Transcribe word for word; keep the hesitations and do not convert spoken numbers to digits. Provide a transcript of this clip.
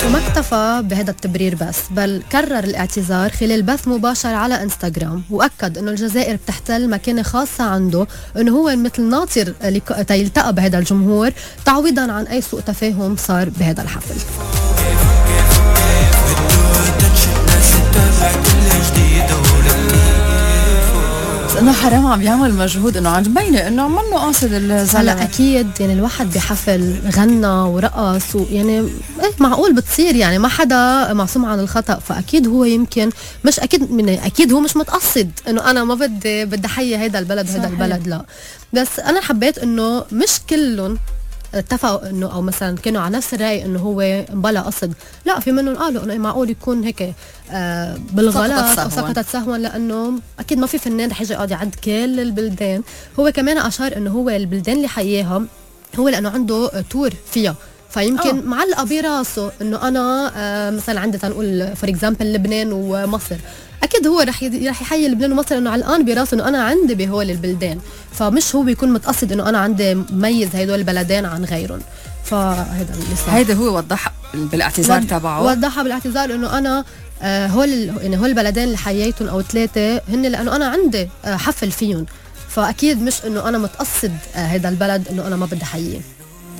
وما اكتفى بهذا التبرير بس، بل كرر الاعتذار خلال بث مباشر على انستغرام، وأكد أنه الجزائر بتحتل مكانة خاصة عنده، أنه هو مثل ناطر يلتقى بهذا الجمهور تعويضا عن أي سوء تفاهم صار بهذا الحفل. انه حرام عم يعمل مجهود، انه عم تبيني انه منه قاصد الزلمه. هلا اكيد يعني الواحد بحفل غنى ورقص ويعني ايه معقول بتصير، يعني ما حدا معصوم عن الخطا، فاكيد هو يمكن مش اكيد من اكيد هو مش متقصد انه انا ما بدي بدي احيي هذا البلد هذا البلد، لا بس انا حبيت انه مش كلهم اتفقوا انه او مثلا كانوا على نفس الراي انه هو بلا قصد، لا في منهم قالوا انه معقول يكون هيك آه بالغلط او سقطت سهوا، لانه اكيد ما في فنان رح يجي يقعد يعد كل البلدان. هو كمان اشار انه هو البلدان اللي حياها هو لانه عنده تور فيها، فيمكن أوه. معلقه براسه انه انا آه مثلا عندي تنقول فور اكزامبل لبنان ومصر، اكيد هو رح رح يحيي لبنان ومصر انه علقان براسه انه انا عندي بهول البلدان، فمش هو بيكون متقصد انه انا عندي مميز هدول البلدين عن غيرهم. فهذا اللي صار، هيدا هو وضح بالاعتذار تبعه، وضحها بالاعتذار انه انا آه هول يعني هول البلدين اللي حييتهم او ثلاثه هن لانه انا عندي آه حفل فيهم، فاكيد مش انه انا متقصد آه هذا البلد انه انا ما بدي احييه.